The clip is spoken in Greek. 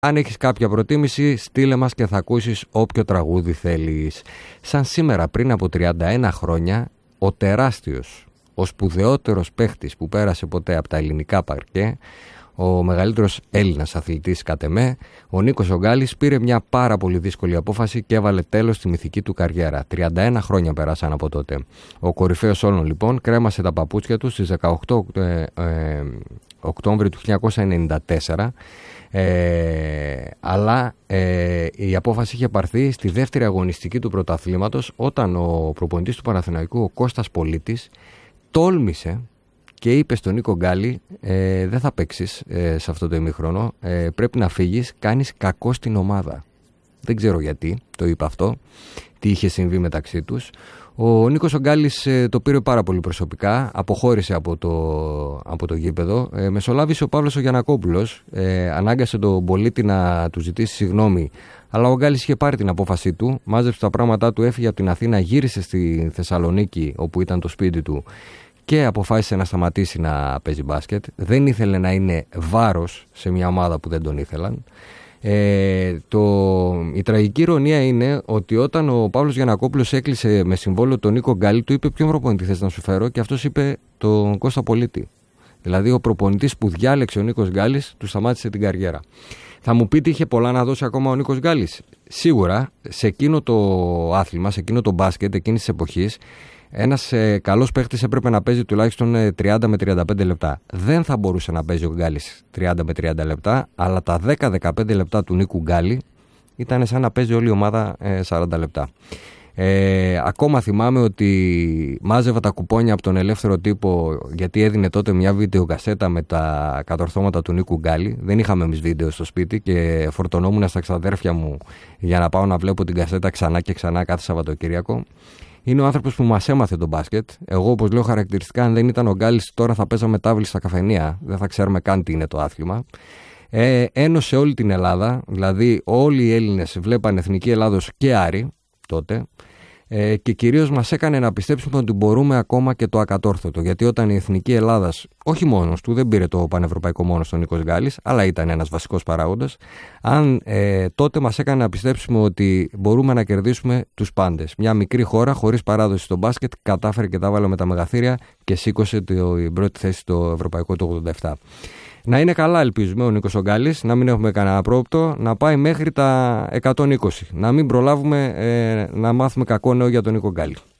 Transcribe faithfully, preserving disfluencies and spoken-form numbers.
Αν έχεις κάποια προτίμηση, στείλε μας και θα ακούσεις όποιο τραγούδι θέλεις. Σαν σήμερα πριν από τριάντα ένα χρόνια, ο τεράστιος, ο σπουδαιότερος παίχτης που πέρασε ποτέ από τα ελληνικά παρκέ, ο μεγαλύτερος Έλληνας αθλητής κατ' εμέ, ο Νίκος ο Γκάλης, πήρε μια πάρα πολύ δύσκολη απόφαση και έβαλε τέλος στη μυθική του καριέρα. τριάντα ένα χρόνια περάσαν από τότε. Ο κορυφαίος όλων λοιπόν κρέμασε τα παπούτσια του στις δεκαοκτώ ε, ε, Οκτώβρη του χίλια εννιακόσια ενενήντα τέσσερα, ε, αλλά ε, η απόφαση είχε πάρθει στη δεύτερη αγωνιστική του πρωταθλήματος, όταν ο προπονητής του Παναθηναϊκού, ο Κώστας Πολίτης, τόλμησε και είπε στον Νίκο Γκάλη, ε, δεν θα παίξεις ε, σε αυτό το ημίχρονο, ε, πρέπει να φύγεις, κάνεις κακό στην ομάδα. Δεν ξέρω γιατί το είπε αυτό, τι είχε συμβεί μεταξύ τους. Ο Νίκος ο Γκάλης ε, το πήρε πάρα πολύ προσωπικά, αποχώρησε από το, από το γήπεδο. Ε, μεσολάβησε ο Παύλος ο Γιαννακόπουλος, ε, ανάγκασε τον Πολίτη να του ζητήσει συγγνώμη, αλλά ο Γκάλης είχε πάρει την απόφασή του, μάζεψε τα πράγματά του, έφυγε από την Αθήνα, γύρισε στη Θεσσαλονίκη όπου ήταν το σπίτι του και αποφάσισε να σταματήσει να παίζει μπάσκετ. Δεν ήθελε να είναι βάρος σε μια ομάδα που δεν τον ήθελαν. Ε, το, η τραγική ηρωνία είναι ότι όταν ο Παύλος Γιαννακόπουλος έκλεισε με συμβόλαιο τον Νίκο Γκάλη, του είπε ποιον προπονητή θες να σου φέρω, και αυτός είπε τον Κώστα Πολίτη. Δηλαδή ο προπονητής που διάλεξε ο Νίκος Γκάλης του σταμάτησε την καριέρα. Θα μου πείτε, είχε πολλά να δώσει ακόμα ο Νίκος Γκάλης. Σίγουρα σε εκείνο το άθλημα, σε εκείνο το μπάσκετ εκείνης της εποχής, ένας ε, καλός παίχτης έπρεπε να παίζει τουλάχιστον ε, τριάντα με τριάντα πέντε λεπτά. Δεν θα μπορούσε να παίζει ο Γκάλης τριάντα με τριάντα λεπτά, αλλά τα δέκα με δεκαπέντε λεπτά του Νίκου Γκάλη ήταν σαν να παίζει όλη η ομάδα ε, σαράντα λεπτά. Ε, ακόμα θυμάμαι ότι μάζευα τα κουπόνια από τον Ελεύθερο Τύπο, γιατί έδινε τότε μια βιντεοκασέτα με τα κατορθώματα του Νίκου Γκάλη. Δεν είχαμε εμείς βίντεο στο σπίτι και φορτωνόμουν στα ξαδέρφια μου για να πάω να βλέπω την κασέτα ξανά και ξανά κάθε Σαββατοκύριακο. Είναι ο άνθρωπος που μας έμαθε τον μπάσκετ. Εγώ, όπως λέω χαρακτηριστικά, αν δεν ήταν ο Γκάλης, τώρα θα παίζαμε τάβλη στα καφενεία. Δεν θα ξέρουμε καν τι είναι το άθλημα. Ε, ένωσε όλη την Ελλάδα, δηλαδή όλοι οι Έλληνες βλέπαν Εθνική Ελλάδος και Άρη τότε. Ε, και κυρίως μας έκανε να πιστέψουμε ότι μπορούμε ακόμα και το ακατόρθωτο. Γιατί όταν η Εθνική Ελλάδας, όχι μόνος του, δεν πήρε το πανευρωπαϊκό μόνος τον Νίκος Γκάλης, αλλά ήταν ένας βασικός παράγοντας, αν ε, τότε μας έκανε να πιστέψουμε ότι μπορούμε να κερδίσουμε τους πάντες. Μια μικρή χώρα, χωρίς παράδοση στο μπάσκετ, κατάφερε και τα βάλε με τα μεγαθύρια και σήκωσε την πρώτη θέση στο ευρωπαϊκό το ογδόντα επτά. Να είναι καλά, ελπίζουμε, ο Νίκος ο Γκάλης, να μην έχουμε κανένα πρόοπτο, να πάει μέχρι τα εκατόν είκοσι. Να μην προλάβουμε ε, να μάθουμε κακό νέο για τον Νίκο Γκάλη.